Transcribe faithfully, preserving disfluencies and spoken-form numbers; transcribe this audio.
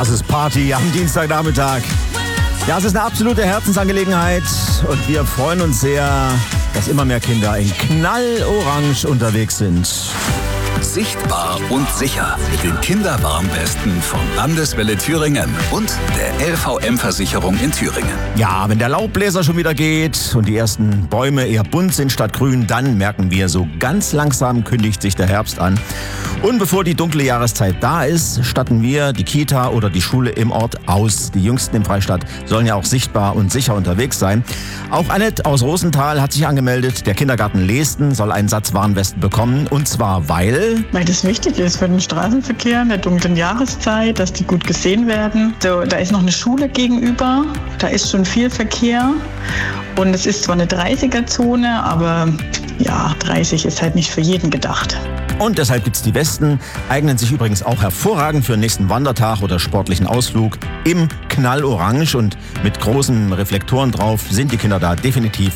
Das ist Party am Dienstagnachmittag. Ja, es ist eine absolute Herzensangelegenheit und wir freuen uns sehr, dass immer mehr Kinder in knallorange unterwegs sind. Sichtbar und sicher. Den Kinderwarnwesten von Landeswelle Thüringen und der L V M-Versicherung in Thüringen. Ja, wenn der Laubbläser schon wieder geht und die ersten Bäume eher bunt sind statt grün, dann merken wir, so ganz langsam kündigt sich der Herbst an. Und bevor die dunkle Jahreszeit da ist, statten wir die Kita oder die Schule im Ort aus. Die Jüngsten im Freistaat sollen ja auch sichtbar und sicher unterwegs sein. Auch Annette aus Rosenthal hat sich angemeldet. Der Kindergarten Lesten soll einen Satz Warnwesten bekommen. Und zwar, weil... Weil das wichtig ist für den Straßenverkehr in der dunklen Jahreszeit, dass die gut gesehen werden. So, da ist noch eine Schule gegenüber, da ist schon viel Verkehr. Und es ist zwar eine dreißiger-Zone, aber ja, dreißig ist halt nicht für jeden gedacht. Und deshalb gibt's die Westen, eignen sich übrigens auch hervorragend für den nächsten Wandertag oder sportlichen Ausflug. Im Knallorange und mit großen Reflektoren drauf sind die Kinder da definitiv